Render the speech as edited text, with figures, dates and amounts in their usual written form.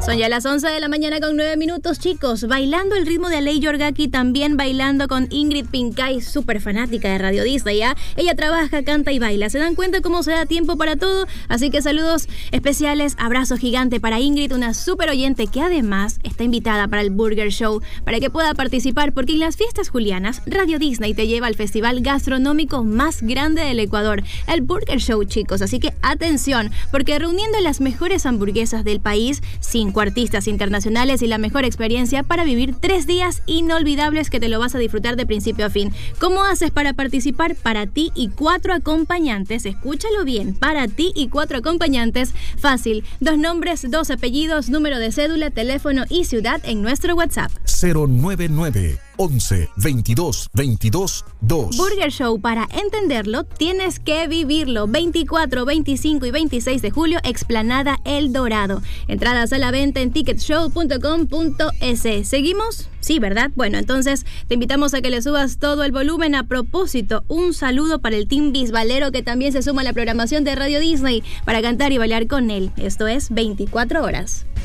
Son ya las 11 de la mañana con 9 minutos, chicos. Bailando el ritmo de Aley Yorgaki, también bailando con Ingrid Pincay, súper fanática de Radio Disney, ¿ya? Ella trabaja, canta y baila. ¿Se dan cuenta cómo se da tiempo para todo? Así que saludos especiales, abrazo gigante para Ingrid, una súper oyente que además está invitada para el Burger Show, para que pueda participar, porque en las fiestas julianas, Radio Disney te lleva al festival gastronómico más grande del Ecuador, el Burger Show, chicos. Así que atención, porque reuniendo las mejores hamburguesas del país, 5 artistas internacionales y la mejor experiencia para vivir 3 días inolvidables que te lo vas a disfrutar de principio a fin. ¿Cómo haces para participar? Para ti y 4 acompañantes, escúchalo bien, para ti y 4 acompañantes, fácil, 2 nombres, 2 apellidos, número de cédula, teléfono y ciudad en nuestro WhatsApp. 099 11 22 22 2. Burger Show, para entenderlo, tienes que vivirlo. 24, 25 y 26 de julio, Explanada El Dorado. Entradas a la venta en ticketshow.com.es. ¿Seguimos? Sí, ¿verdad? Bueno, entonces te invitamos a que le subas todo el volumen. A propósito, un saludo para el Team Bisbalero, que también se suma a la programación de Radio Disney para cantar y bailar con él. Esto es 24 horas.